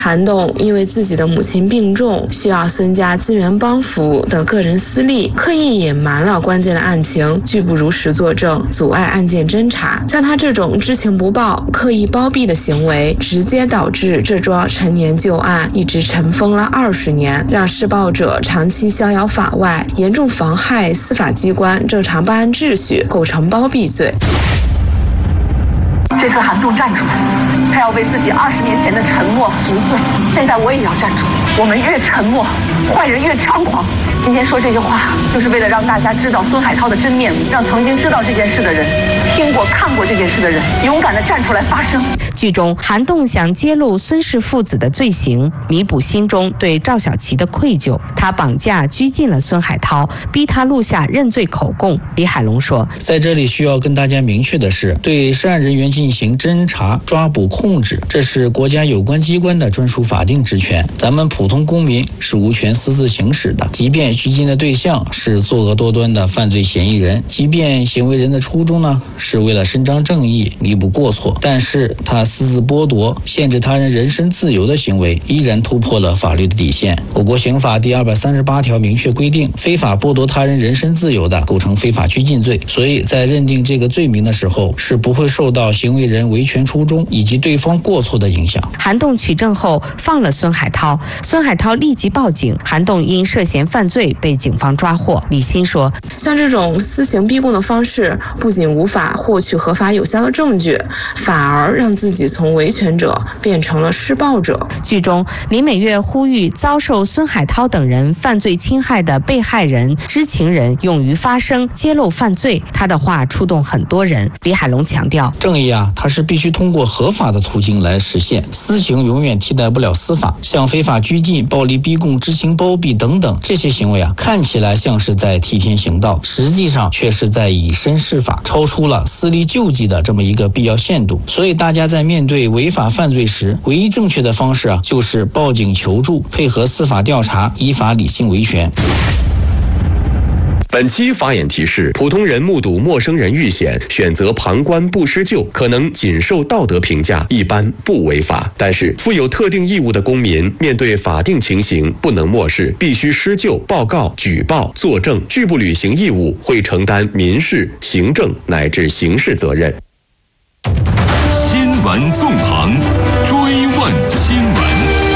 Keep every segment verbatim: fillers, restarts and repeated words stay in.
韩栋因为自己的母亲病重，需要孙家资源帮扶的个人私利，刻意隐瞒了关键的案情，拒不如实作证，阻碍案件侦查。像他这种知情不报、刻意包庇的行为，直接导致这桩陈年旧案一直尘封了二十年，让施暴者长期逍遥法外，严重妨害司法机关正常办案秩序，构成包庇罪。 这次韩栋站出来，他要为自己二十年前的沉默赎罪。现在我也要站出来，我们越沉默，坏人越猖狂。今天说这些话，就是为了让大家知道孙海涛的真面目，让曾经知道这件事的人、听过、看过这件事的人，勇敢地站出来发声。 剧中，韩栋想揭露孙氏父子的罪行，弥补心中对赵小琪的愧疚。他绑架、拘禁了孙海涛，逼他录下认罪口供。李海龙说：“ 在这里需要跟大家明确的是，对涉案人员进行侦查、抓捕、控制，这是国家有关机关的专属法定职权，咱们普通公民是无权私自行使的。即便拘禁的对象是作恶多端的犯罪嫌疑人，即便行为人的初衷呢是为了伸张正义、弥补过错，但是他私自剥夺、限制他人人身自由的行为，依然突破了法律的底线。我国刑法第二百三十八条明确规定，非法剥夺他人人身自由的，构成非法拘禁罪。所以在认定这个罪名的时候，是不会受到行为人维权初衷以及对方过错的影响。” 韩栋取证后放了孙海涛，孙海涛立即报警，韩栋因涉嫌犯罪被警方抓获。李欣说：“ 像这种私刑逼供的方式，不仅无法获取合法有效的证据，反而让自己从维权者变成了施暴者。” 剧中，李美月呼吁遭受孙海涛等人犯罪侵害的被害人、知情人勇于发声，揭露犯罪。他的话触动很多人。李海龙强调， 正义啊，它是必须通过合法的途径来实现，私刑永远替代不了司法。像非法拘禁、暴力逼供、知情包庇等等这些行为啊，看起来像是在替天行道，实际上却是在以身试法，超出了私利救济的这么一个必要限度。所以大家在面对违法犯罪时，唯一正确的方式啊，就是报警求助，配合司法调查，依法理性维权。 本期法眼提示：普通人目睹陌生人遇险，选择旁观不施救，可能仅受道德评价，一般不违法。但是，负有特定义务的公民，面对法定情形，不能漠视，必须施救、报告、举报、作证，拒不履行义务，会承担民事、行政乃至刑事责任。 新闻纵横，追问新闻。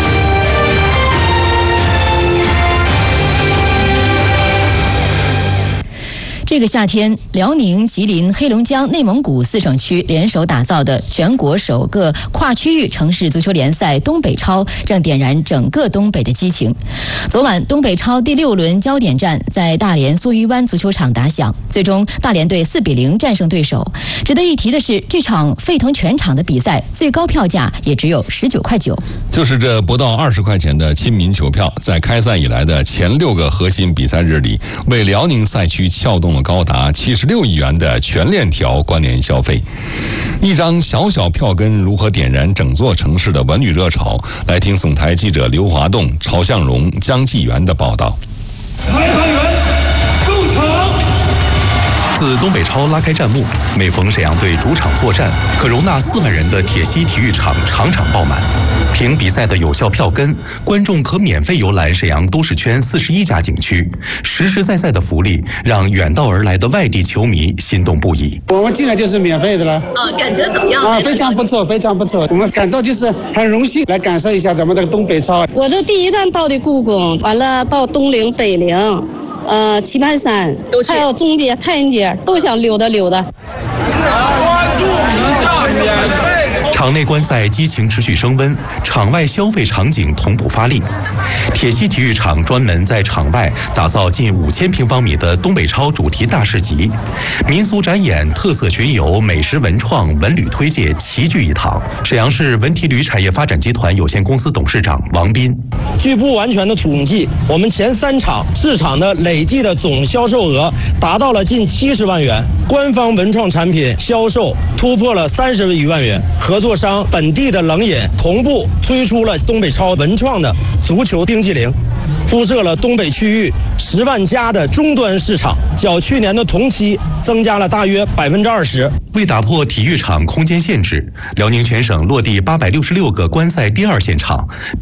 这个夏天，辽宁、吉林、黑龙江、内蒙古四省区联手打造的全国首个跨区域城市足球联赛东北超正点燃整个东北的激情。昨晚，东北超第六轮焦点战在大连苏鱼湾足球场打响，最终大连队四比零战胜对手。值得一提的是，这场沸腾全场的比赛最高票价也只有十九块九， 就是这不到二十块钱的亲民球票，在开赛以来的前六个核心比赛日里，为辽宁赛区撬动了高达七十六亿元的全链条关联消费。一张小小票根如何点燃整座城市的文旅热潮？来听总台记者刘华栋、曹向荣、江继元的报道。 裁判员入场。 自东北超拉开战幕，每逢沈阳队主场作战，可容纳四万人的铁西体育场场场爆满。凭比赛的有效票根，观众可免费游览沈阳都市圈四十一家景区，实实在在的福利让远道而来的外地球迷心动不已。 我们进来就是免费的了， 啊，感觉怎么样？ 啊，非常不错，非常不错。我们感到就是很荣幸来感受一下咱们的东北超。 我这第一站到的故宫，完了到东陵、北陵。呃，棋盘山，还有中街、太原街，都想溜达溜达。 关注一下免费。 场内观赛激情持续升温，场外消费场景同步发力。铁西体育场专门在场外打造近五千平方米的东北超主题大市集，民俗展演、特色巡游、美食文创、文旅推介齐聚一堂。沈阳市文体旅产业发展集团有限公司董事长王斌： 据不完全的统计，我们前三场市场的累计的总销售额达到了近七十万元，官方文创产品销售突破了三十余万元。合作商本地的冷饮同步推出了东北超文创的足球冰淇淋，铺设了东北区域十万家的终端市场，较去年的同期增加了大约百分之二十。 为打破体育场空间限制，辽宁全省落地八百六十六个观赛第二现场。